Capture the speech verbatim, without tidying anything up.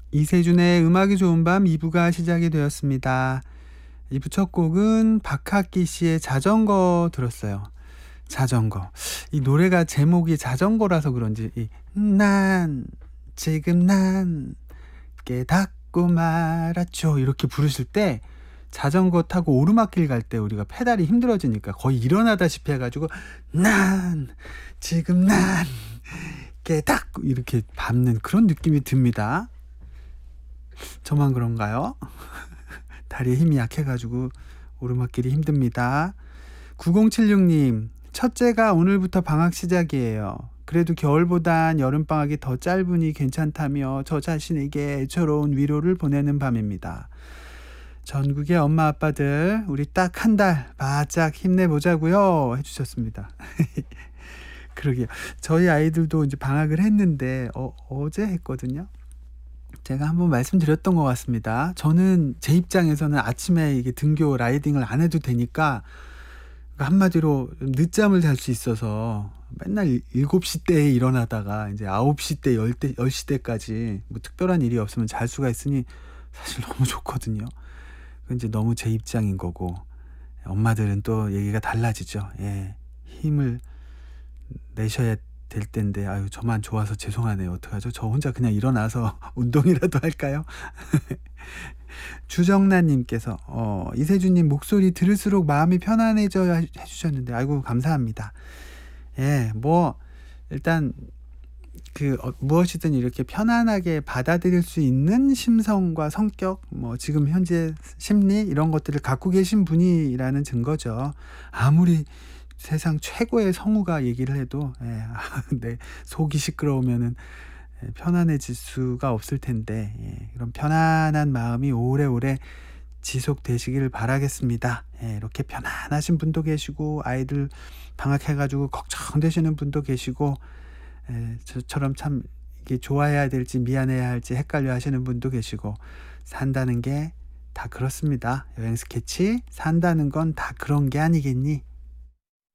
이세준의 음악이 좋은 밤 이 부가 시작이 되었습니다. 이 부 첫 곡은 박학기 씨의 자전거 들었어요. 자전거. 이 노래가 제목이 자전거라서 그런지 이 난 지금 난 깨닫고 말았죠 이렇게 부르실 때 자전거 타고 오르막길 갈 때 우리가 페달이 힘들어지니까 거의 일어나다시피 해가지고 난 지금 난 깨닫고 이렇게 밟는 그런 느낌이 듭니다. 저만 그런가요? 다리에 힘이 약해가지고 오르막길이 힘듭니다. 구공칠육 님, 첫째가 오늘부터 방학 시작이에요. 그래도 겨울보단 여름방학이 더 짧으니 괜찮다며 저 자신에게 애처로운 위로를 보내는 밤입니다. 전국의 엄마 아빠들 우리 딱 한 달 바짝 힘내보자고요 해주셨습니다. 그러게요. 저희 아이들도 이제 방학을 했는데 어, 어제 했거든요. 제가 한번 말씀드렸던 것 같습니다. 저는 제 입장에서는 아침에 이게 등교 라이딩을 안 해도 되니까 한마디로 늦잠을 잘 수 있어서 맨날 일곱 시 때에 일어나다가 이제 아홉 시 때, 열 대, 열 시 때까지 뭐 특별한 일이 없으면 잘 수가 있으니 사실 너무 좋거든요. 이제 너무 제 입장인 거고 엄마들은 또 얘기가 달라지죠. 예, 힘을 내셔야 될 텐데 아유 저만 좋아서 죄송하네요. 어떡하죠? 저 혼자 그냥 일어나서 운동이라도 할까요? 주정란님께서 어, 이세준님 목소리 들을수록 마음이 편안해져 해주셨는데 아이고 감사합니다. 예, 뭐 일단 그 어, 무엇이든 이렇게 편안하게 받아들일 수 있는 심성과 성격, 뭐 지금 현재 심리 이런 것들을 갖고 계신 분이라는 증거죠. 아무리 세상 최고의 성우가 얘기를 해도 예, 네, 속이 시끄러우면은 편안해질 수가 없을 텐데 예, 그런 편안한 마음이 오래오래 지속되시길 바라겠습니다. 예, 이렇게 편안하신 분도 계시고 아이들 방학해가지고 걱정되시는 분도 계시고 예, 저처럼 참 이게 좋아해야 될지 미안해야 할지 헷갈려 하시는 분도 계시고 산다는 게 다 그렇습니다. 여행 스케치 산다는 건 다 그런 게 아니겠니?